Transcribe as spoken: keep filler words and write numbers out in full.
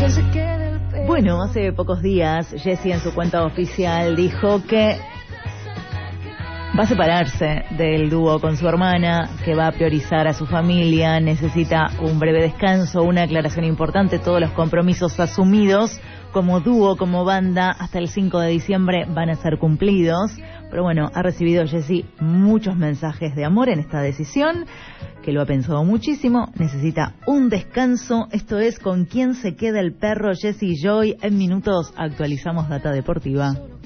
Bueno, hace pocos días Jessie en su cuenta oficial dijo que va a separarse del dúo con su hermana, que va a priorizar a su familia, necesita un breve descanso, una aclaración importante, todos los compromisos asumidos como dúo, como banda, hasta el cinco de diciembre van a ser cumplidos. Pero bueno, ha recibido Jessie muchos mensajes de amor en esta decisión, que lo ha pensado muchísimo, necesita un descanso. Esto es Con quién se queda el perro, Jessie Joy. En minutos actualizamos Data Deportiva.